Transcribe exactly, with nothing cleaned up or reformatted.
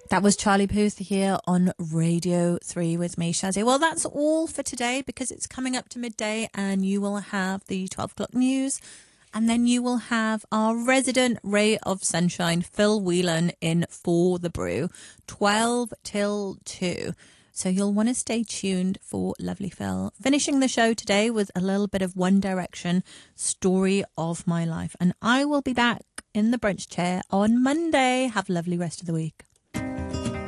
That was Charlie Puth here on Radio three with me, Shazzy. Well, that's all for today because it's coming up to midday and you will have the twelve o'clock news and then you will have our resident ray of sunshine, Phil Whelan, in For the Brew, twelve till two. So you'll want to stay tuned for lovely Phil. Finishing the show today with a little bit of One Direction, Story of My Life. And I will be back in the brunch chair on Monday. Have a lovely rest of the week.